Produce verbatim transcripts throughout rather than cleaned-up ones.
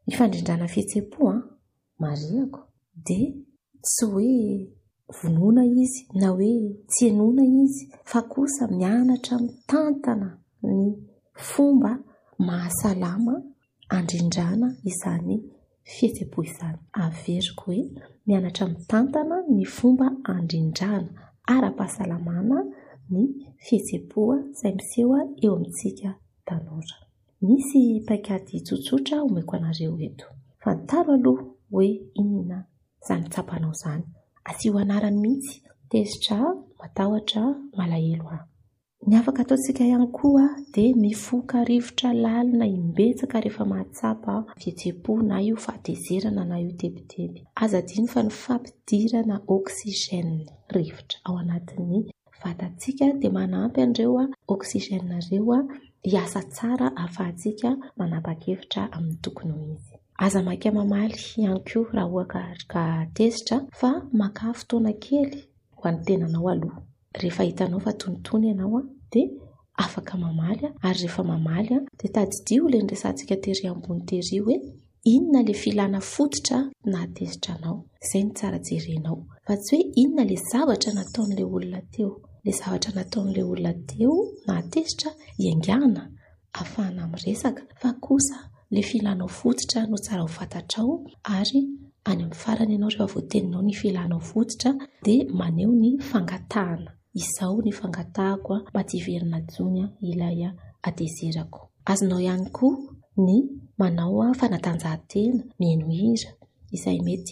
Ny fandrindrana fihetseham-po a mariako dia tsy hoe vonoina izy na hoe tsy henoina izy fa kosa mianatra mitantana ny fomba mahasalama andrindrana izany fihetseham-po izany. Averiko hoe mianatra mitantana ny fomba andrindrana ara-pahasalamana ny fihetseham-po izay miseho eo amintsika tanora. Misy paikady tsotsotra omeko anareo eto. Fantaro aloha hoe inona izany tsapanao izany. Asio anarany mihitsy, tezitra, matahotra, malahelo aho. Ny afaka ataontsika ihany koa dia mifoka rivotra lalina imbetsaka rehefa mahatsapa fihetseham-po na io fahatezerana na io tebiteby. Aza adino fa ny fampidirana oksigène rivotra ao anatin'ny vatantsika dia manampy an'ireo oksigène ireo hiasa tsara ahafahantsika manapa-kevitra amin'ny tokony ho izy. Aza maka mamaly ihany koa raha ohatra ka tezitra fa maka fotoana kely ho an'ny tenanao aloha. Rehefa hitanao fa tonitony ianao dia afaka mamaly, ary rehefa mamaly dia tadidio ilay resantsika tery ambony tery hoe inona ilay filana fototra na tezitranao. Izay ny tsara jerenao. Fa tsy hoe inona ilay zavatra nataon'ilay olona teo. Ilay zavatra nataon'ilay olona teo na tezitra iangana ahafahana miresaka, fa kosa ilay filanao fototra no tsara ho fantatrao, ary any amin'ny farany ianao rehefa voateninao ny filanao fototra dia maneho ny fangatahana. Izao ny fangatahako mba tsy hiverina intsony ilay hatezerako. Azonao ihany koa ny manao fanatanjahantena mihaino hira izay mety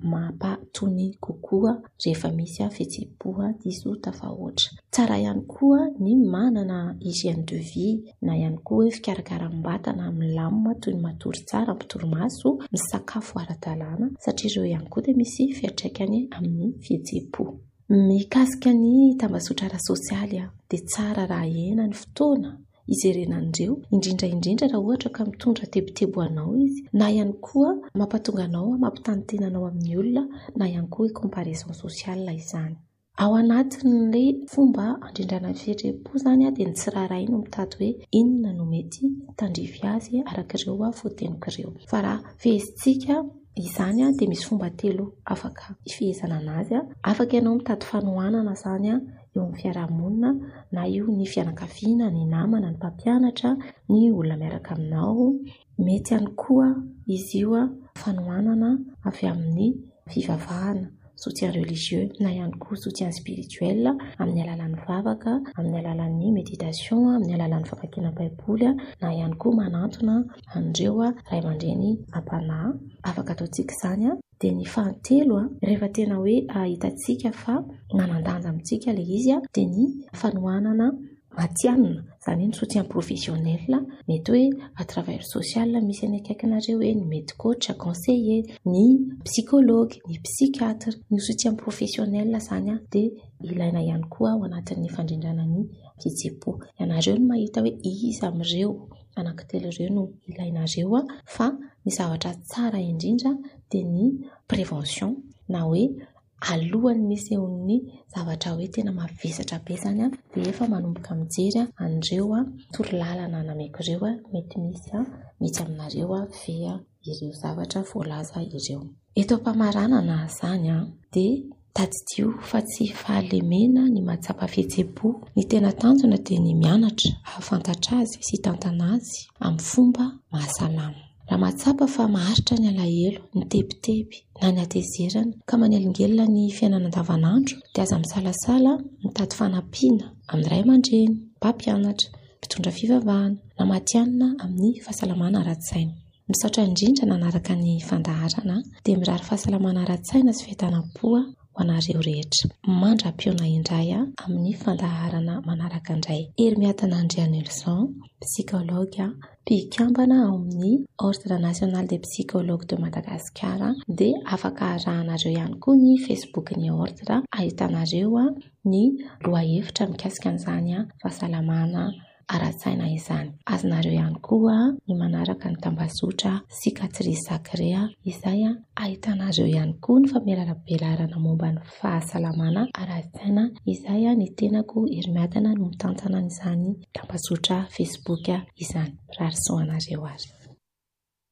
mampatony kokoa rehefa misy fihetseham-po diso tafahoatra. Tsara ihany koa ny manana hygiène de vie na ihany koa hoe fikarakaram-batana milamina toy ny matory tsara, mitorimaso, misakafo ara-dalàna, satria ireo ihany koa dia misy fiantraikany amin'ny fihetseham-po. Mikasika ny tambazotra ara-sosialy dia tsara raha ena ny fotoana ijerena an'ireo, indrindra indrindra raha ohatra ka mitondra tebotebo anao izy, na ihany koa mampatonga anao mampitantenanao amin'ny olona, na ihany koa comparaison sociale izany. Ao anatin'ilay fomba andrindrana fihetseham-po izany dia ny tsirairay no mitady hoe inona no mety tandrify azy arak'ireo voateniko ireo. Fa raha fehezintsika izany dia misy fomba telo afaka ifehezana anazy. Afaka ianao mitady fanohanana izany eo amin'ny fiarahamonina, na io ny fianakaviana, ny namana, ny mpampianatra, ny olona miaraka aminao. Mety ihany koa izy io fanohanana avy amin'ny fivavahana, soutien religieux na ihany koa soutien spirituel amin'ny alalan'ny vavaka, amin'ny alalan'ny méditation, amin'ny alalan'ny famakiana baiboly, na ihany koa manantona an'ireo ray aman-dreny am-panahy. Afaka ataontsika izany. Dia ny fahatelo rehefa tena hoe hitantsika fa manan-danja amintsika ilay izy dia ny fanohanana matianina, izany ny soutien professionnel, mety hoe à travers social misy any akaikinareo hoe ny mety coach, conseiller, ny psychologue, ny psychiatre. Ny soutien professionnel izany dia ilaina ihany koa ao anatin'ny fandrindrana ny fihetseham-po. Ianareo no mahita hoe iza amin'ireo anankitelo ireo no ilainareo, fa ny zavatra tsara indrindra dia ny prévention, na hoe alohan'ny misy ny zavatra hoe tena mavesatra be izany dia efa manomboka mijery an'ireo torolalana nameko ireo mety misy misy aminareo vea ireo zavatra voalaza ireo. Eto am-pamaranana izany dia tadidio fa tsy fahalemena ny mahatsapa fihetseham-po. Ny tena tanjona dia ny mianatra, ahafantatra azy sy tantana azy amin'ny fomba mahasalama. Raha mahatsapa fa maharitra ny alahelo, ny tebiteby na ny hatezerana ka manelingelina ny fiainana andavanandro dia aza misalasala mitady fanampiana amin'ny ray aman-dreny, mpampianatra, mpitondra fivavahana na matianina amin'ny fahasalamana ara-tsaina. Misaotra indrindra nanaraka ny fandaharana dia mirary fahasalamana ara-tsaina sy fitanam-po ho anareo rehetra. Mandra-piona indray amin'ny fandaharana manaraka indray. Hermiade Nandria Nelson, psychologue, mpikambana ao amin'ny Ordre National des Psychologues de Madagascar. Dia afaka arahanareo ihany koa ny Facebook ny Ordre, ahitanareo ny lohahevitra mikasika an'izany fahasalamana ara-tsaina izany. Azonareo ihany koa ny manaraka ny tambazotra cicatrice sacrée izay ahitanareo ihany koa ny famelaram-belarana momba ny fahasalamana ara-tsaina izay ny tenako Hermiade no mitantana izany tambazotra Facebook izany. Rary soanareo ary.